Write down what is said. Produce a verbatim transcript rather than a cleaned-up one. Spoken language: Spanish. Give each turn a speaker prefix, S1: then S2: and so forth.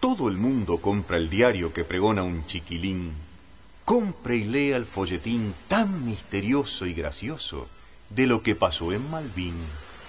S1: todo el mundo compra el diario que pregona un chiquilín. Compre y lea el folletín tan misterioso y gracioso de lo que pasó en Malvin.